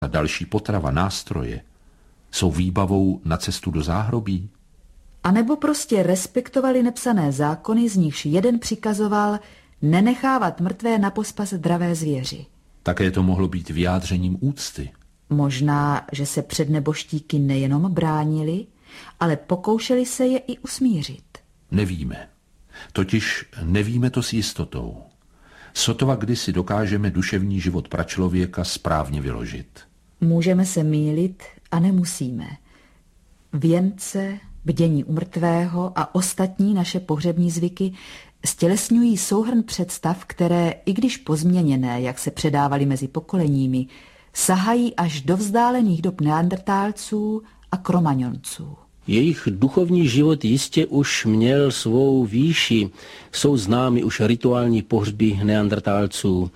a další potrava, nástroje jsou výbavou na cestu do záhrobí? A nebo prostě respektovali nepsané zákony, z nichž jeden přikazoval nenechávat mrtvé na pospas dravé zvěři. Také to mohlo být vyjádřením úcty. Možná, že se před neboštíky nejenom bránili, ale pokoušeli se je i usmířit. Nevíme. Totiž nevíme to s jistotou. Sotva kdysi dokážeme duševní život pračlověka správně vyložit. Můžeme se mýlit a nemusíme. Věnce, bdění u mrtvého a ostatní naše pohřební zvyky stělesňují souhrn představ, které, i když pozměněné, jak se předávaly mezi pokoleními, sahají až do vzdálených dob neandertálců a kromaňonců. Jejich duchovní život jistě už měl svou výši. Jsou známy už rituální pohřby neandertálců.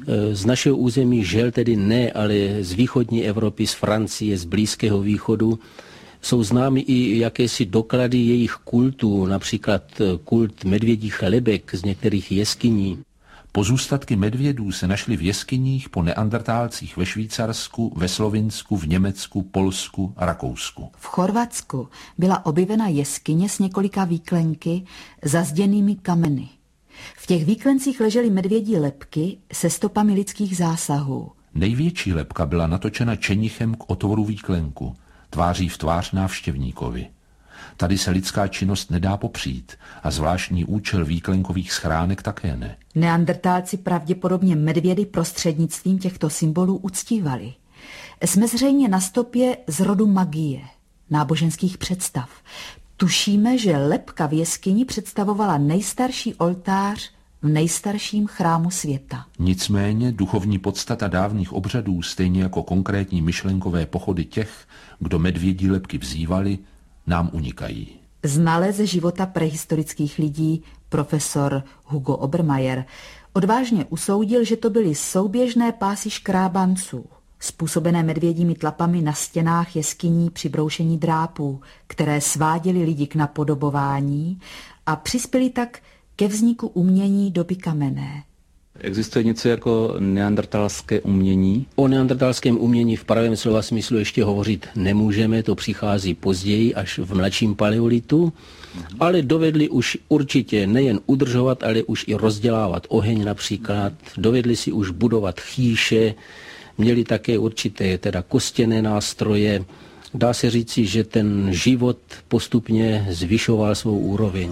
Z našeho území žel tedy ne, ale z východní Evropy, z Francie, z Blízkého východu. Jsou známy i jakési doklady jejich kultů, například kult medvědích lebek z některých jeskyní. Pozůstatky medvědů se našly v jeskyních po neandertálcích ve Švýcarsku, ve Slovinsku, v Německu, Polsku a Rakousku. V Chorvatsku byla objevena jeskyně s několika výklenky zazděnými kameny. V těch výklencích ležely medvědí lebky se stopami lidských zásahů. Největší lebka byla natočena čenichem k otvoru výklenku, tváří v tvář návštěvníkovi. Tady se lidská činnost nedá popřít a zvláštní účel výklenkových schránek také ne. Neandertálci pravděpodobně medvědy prostřednictvím těchto symbolů uctívali. Jsme zřejmě na stopě z rodu magie, náboženských představ. Tušíme, že lebka v jeskyni představovala nejstarší oltář v nejstarším chrámu světa. Nicméně duchovní podstata dávných obřadů, stejně jako konkrétní myšlenkové pochody těch, kdo medvědí lebky vzývali, nám unikají. Znalec života prehistorických lidí, profesor Hugo Obermayer, odvážně usoudil, že to byly souběžné pásy škrábanců, způsobené medvědími tlapami na stěnách jeskyní při broušení drápů, které sváděly lidi k napodobování a přispěly tak ke vzniku umění doby kamenné. Existuje něco jako neandertalské umění? O neandertalském umění v pravém slova smyslu ještě hovořit nemůžeme, to přichází později, až v mladším paleolitu, ale dovedli už určitě nejen udržovat, ale už i rozdělávat oheň například, dovedli si už budovat chýše, měli také určité teda kostěné nástroje. Dá se říci, že ten život postupně zvyšoval svou úroveň.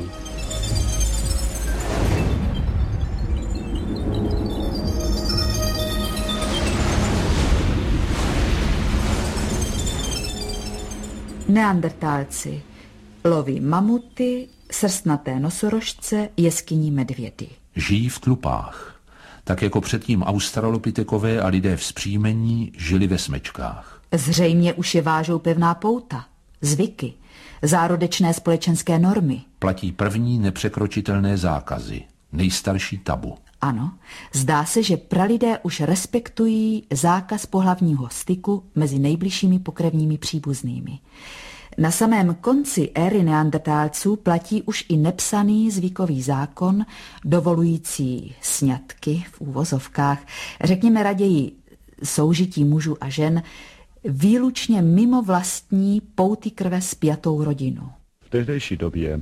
Neandertálci loví mamuty, srstnaté nosorožce, jeskyní medvědy. Žijí v tlupách, tak jako předtím australopitekové a lidé vzpřímení žili ve smečkách. Zřejmě už je vážou pevná pouta, zvyky, zárodečné společenské normy. Platí první nepřekročitelné zákazy, nejstarší tabu. Ano, zdá se, že pralidé už respektují zákaz pohlavního styku mezi nejbližšími pokrevními příbuznými. Na samém konci éry neandertálců platí už i nepsaný zvykový zákon, dovolující sňatky v úvozovkách, řekněme raději soužití mužů a žen, výlučně mimo vlastní pouty krve spjatou rodinu. V tehdejší době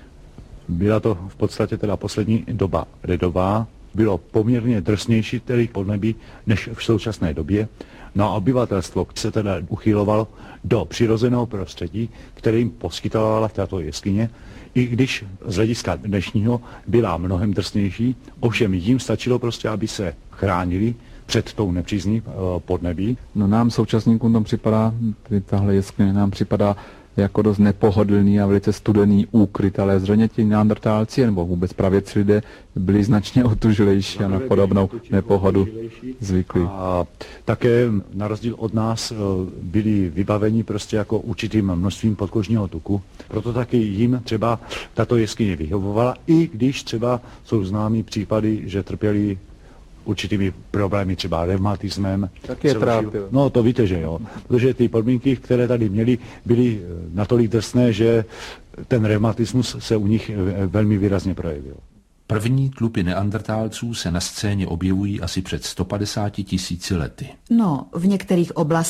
byla to v podstatě teda poslední doba ledová, bylo poměrně drsnější tedy podnebí než v současné době. No a obyvatelstvo se teda uchylovalo do přirozeného prostředí, které jim poskytovala tato jeskyně, i když z hlediska dnešního byla mnohem drsnější, ovšem jim stačilo prostě, aby se chránili před tou nepřízní podnebí. No nám současníkům tam připadá, tahle jeskyně nám připadá jako dost nepohodlný a velice studený úkryt, ale zřejmě ti neandertálci nebo vůbec pravěci lidé byli značně otužilejší a na podobnou nepohodu zvyklí. A také na rozdíl od nás byli vybaveni prostě jako určitým množstvím podkožního tuku. Proto taky jim třeba tato jeskyně vyhovovala, i když třeba jsou známí případy, že trpěli určitými problémy, třeba revmatismem. Tak je trápil. No to víte, že jo. Protože ty podmínky, které tady měli, byly natolik drsné, že ten revmatismus se u nich velmi výrazně projevil. První tlupy neandertálců se na scéně objevují asi před 150 000 lety. No, v některých oblastech